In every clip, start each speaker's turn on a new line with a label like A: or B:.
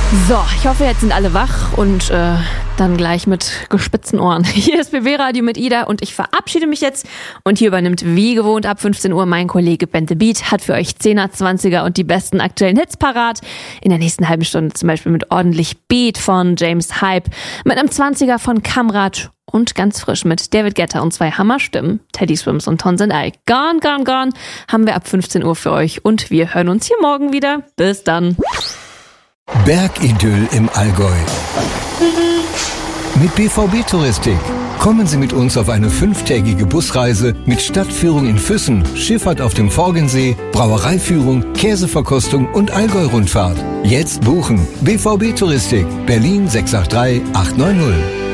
A: So, ich hoffe, jetzt sind alle wach und dann gleich mit gespitzten Ohren. Hier ist BB Radio mit Ida und ich verabschiede mich jetzt. Und hier übernimmt wie gewohnt ab 15 Uhr mein Kollege Bente Beat, hat für euch 10er, 20er und die besten aktuellen Hits parat. In der nächsten halben Stunde zum Beispiel mit ordentlich Beat von James Hype, mit einem 20er von Kamrat und ganz frisch mit David Guetta und 2 Hammerstimmen, Teddy Swims und Tons and I. Gone, gone, gone haben wir ab 15 Uhr für euch und wir hören uns hier morgen wieder. Bis dann.
B: Bergidyll im Allgäu. Mit BVB Touristik. Kommen Sie mit uns auf eine 5-tägige Busreise mit Stadtführung in Füssen, Schifffahrt auf dem Forgensee, Brauereiführung, Käseverkostung und Allgäu-Rundfahrt. Jetzt buchen. BVB Touristik, Berlin 683 890.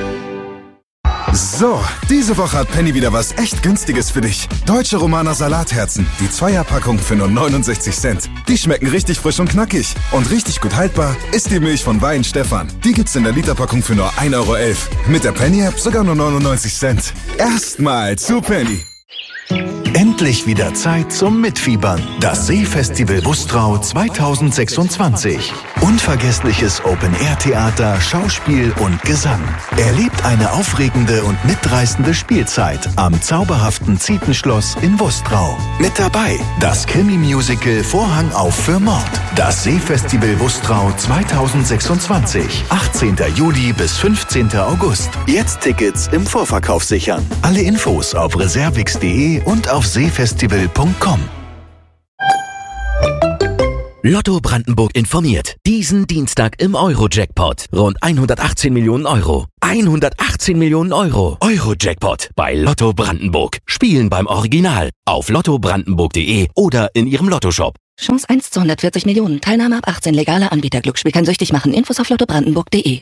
C: So, diese Woche hat Penny wieder was echt Günstiges für dich. Deutsche Romaner Salatherzen, die 2er-Packung für nur 69 Cent. Die schmecken richtig frisch und knackig. Und richtig gut haltbar ist die Milch von Wein Stefan. Die gibt's in der Literpackung für nur 1,11 Euro. Mit der Penny-App sogar nur 99 Cent. Erstmal zu Penny.
D: Endlich wieder Zeit zum Mitfiebern. Das Seefestival Bustrau 2026. Unvergessliches Open-Air-Theater, Schauspiel und Gesang. Erlebt eine aufregende und mitreißende Spielzeit am zauberhaften Zietenschloss in Bustrau. Mit dabei das Krimi-Musical Vorhang auf für Mord. Das Seefestival Bustrau 2026. 18. Juli bis 15. August. Jetzt Tickets im Vorverkauf sichern. Alle Infos auf reservix.de und auf seefestival.com.
E: Lotto Brandenburg informiert. Diesen Dienstag im Euro-Jackpot. Rund 118 Millionen Euro. 118 Millionen Euro. Euro-Jackpot bei Lotto Brandenburg. Spielen beim Original. Auf lottobrandenburg.de oder in Ihrem Lottoshop.
F: Chance 1 zu 140 Millionen. Teilnahme ab 18. Legaler Anbieter. Glücksspiel kann süchtig machen. Infos auf lottobrandenburg.de.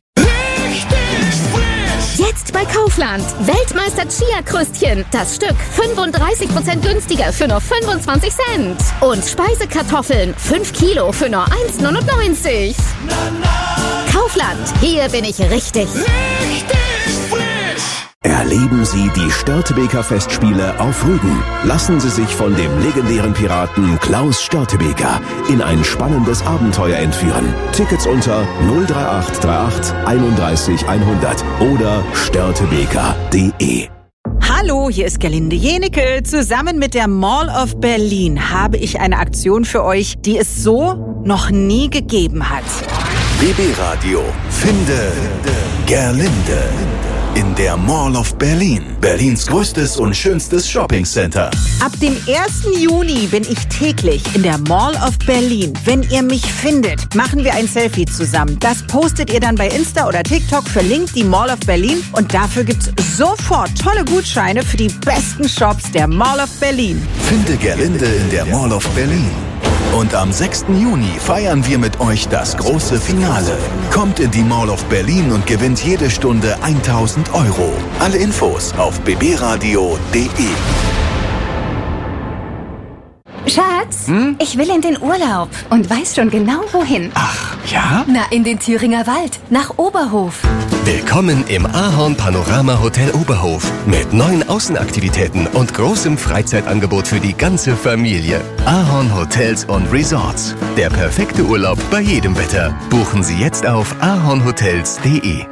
G: Jetzt bei Kaufland. Weltmeister Chia-Krüstchen. Das Stück 35% günstiger für nur 25 Cent. Und Speisekartoffeln 5 Kilo für nur 1,99. Kaufland. Hier bin ich richtig.
H: Erleben Sie die Störtebeker Festspiele auf Rügen. Lassen Sie sich von dem legendären Piraten Klaus Störtebeker in ein spannendes Abenteuer entführen. Tickets unter 03838 31 100 oder störtebeker.de.
I: Hallo, hier ist Gerlinde Jenecke. Zusammen mit der Mall of Berlin habe ich eine Aktion für euch, die es so noch nie gegeben hat.
D: BB Radio. Finde Gerlinde. In der Mall of Berlin. Berlins größtes und schönstes Shoppingcenter.
I: Ab dem 1. Juni bin ich täglich in der Mall of Berlin. Wenn ihr mich findet, machen wir ein Selfie zusammen. Das postet ihr dann bei Insta oder TikTok, verlinkt die Mall of Berlin und dafür gibt's sofort tolle Gutscheine für die besten Shops der Mall of Berlin.
D: Finde Gerlinde in der Mall of Berlin. Und am 6. Juni feiern wir mit euch das große Finale. Kommt in die Mall of Berlin und gewinnt jede Stunde 1.000 Euro. Alle Infos auf bbradio.de.
J: Schatz, ich will in den Urlaub und weiß schon genau wohin.
K: Ach, ja?
J: Na, in den Thüringer Wald, nach Oberhof.
K: Willkommen im Ahorn Panorama Hotel Oberhof mit neuen Außenaktivitäten und großem Freizeitangebot für die ganze Familie. Ahorn Hotels und Resorts. Der perfekte Urlaub bei jedem Wetter. Buchen Sie jetzt auf ahornhotels.de.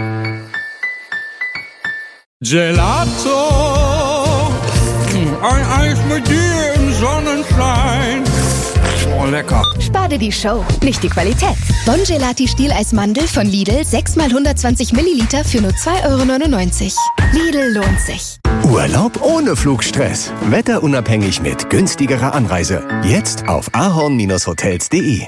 L: Gelato, ein Eis mit dir im Sonnenschein. Oh, lecker.
J: Spar dir die Show, nicht die Qualität. Bon Gelati Stieleismandel von Lidl 6 x 120 Milliliter für nur 2,99 €. Lidl lohnt sich.
K: Urlaub ohne Flugstress. Wetterunabhängig mit günstigerer Anreise. Jetzt auf ahorn-hotels.de.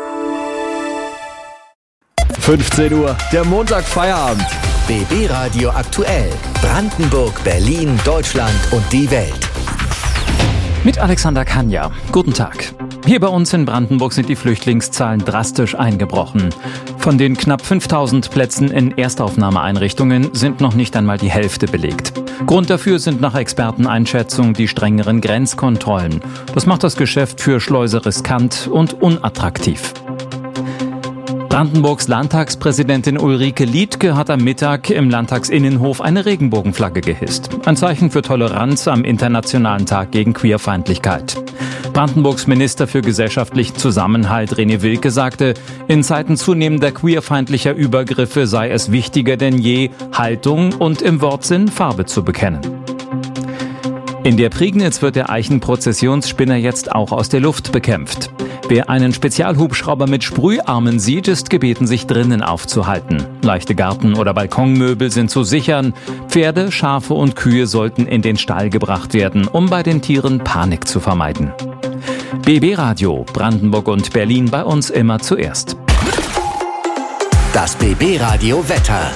M: 15 Uhr, der Montag-Feierabend.
E: BB Radio aktuell. Brandenburg, Berlin, Deutschland und die Welt.
N: Mit Alexander Kanja. Guten Tag. Hier bei uns in Brandenburg sind die Flüchtlingszahlen drastisch eingebrochen. Von den knapp 5000 Plätzen in Erstaufnahmeeinrichtungen sind noch nicht einmal die Hälfte belegt. Grund dafür sind nach Experteneinschätzung die strengeren Grenzkontrollen. Das macht das Geschäft für Schleuser riskant und unattraktiv. Brandenburgs Landtagspräsidentin Ulrike Liedtke hat am Mittag im Landtagsinnenhof eine Regenbogenflagge gehisst. Ein Zeichen für Toleranz am Internationalen Tag gegen Queerfeindlichkeit. Brandenburgs Minister für gesellschaftlichen Zusammenhalt René Wilke sagte, in Zeiten zunehmender queerfeindlicher Übergriffe sei es wichtiger denn je, Haltung und im Wortsinn Farbe zu bekennen. In der Prignitz wird der Eichenprozessionsspinner jetzt auch aus der Luft bekämpft. Wer einen Spezialhubschrauber mit Sprüharmen sieht, ist gebeten, sich drinnen aufzuhalten. Leichte Garten- oder Balkonmöbel sind zu sichern. Pferde, Schafe und Kühe sollten in den Stall gebracht werden, um bei den Tieren Panik zu vermeiden. BB Radio, Brandenburg und Berlin bei uns immer zuerst.
E: Das BB Radio Wetter.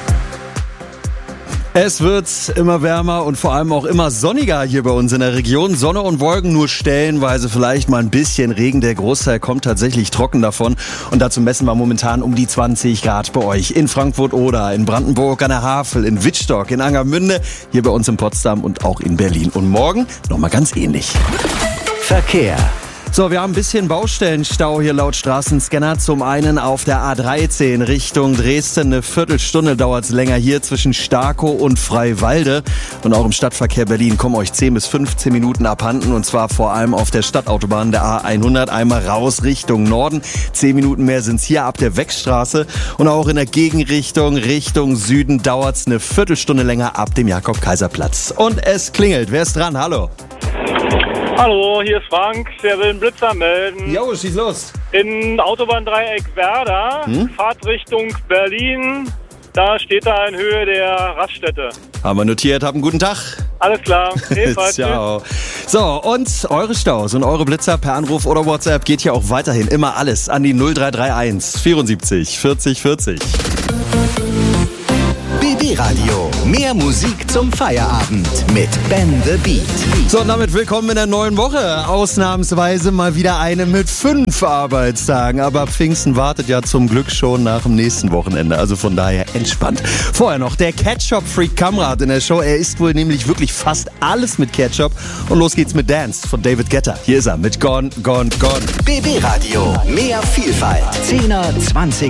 O: Es wird immer wärmer und vor allem auch immer sonniger hier bei uns in der Region. Sonne und Wolken, nur stellenweise vielleicht mal ein bisschen Regen. Der Großteil kommt tatsächlich trocken davon. Und dazu messen wir momentan um die 20 Grad bei euch. In Frankfurt oder in Brandenburg an der Havel, in Wittstock, in Angermünde, hier bei uns in Potsdam und auch in Berlin. Und morgen nochmal ganz ähnlich.
E: Verkehr.
O: So, wir haben ein bisschen Baustellenstau hier laut Straßenscanner. Zum einen auf der A13 Richtung Dresden. Eine Viertelstunde dauert es länger hier zwischen Starkow und Freiwalde. Und auch im Stadtverkehr Berlin kommen euch 10 bis 15 Minuten abhanden. Und zwar vor allem auf der Stadtautobahn der A100. Einmal raus Richtung Norden. 10 Minuten mehr sind es hier ab der Weckstraße. Und auch in der Gegenrichtung Richtung Süden dauert es eine Viertelstunde länger ab dem Jakob-Kaiser-Platz. Und es klingelt. Wer ist dran? Hallo.
P: Hallo, hier ist Frank. Der will einen Blitzer melden.
O: Jo, schieß los.
P: In Autobahndreieck Werder, Fahrtrichtung Berlin. Da steht er in Höhe der Raststätte.
O: Haben wir notiert. Habt einen guten Tag.
P: Alles klar. Ebenfalls.
O: Ciao. So, und eure Staus und eure Blitzer per Anruf oder WhatsApp geht hier auch weiterhin immer alles an die 0331 74 40 40.
E: BB Radio. Mehr Musik zum Feierabend mit Ben the Beat.
O: So, und damit willkommen in der neuen Woche. Ausnahmsweise mal wieder eine mit 5 Arbeitstagen. Aber Pfingsten wartet ja zum Glück schon nach dem nächsten Wochenende. Also von daher entspannt. Vorher noch der Ketchup-Freak Kamrat in der Show. Er isst wohl nämlich wirklich fast alles mit Ketchup. Und los geht's mit Dance von David Guetta. Hier ist er mit Gone, Gone, Gone.
E: BB Radio. Mehr Vielfalt. 10er, 20er.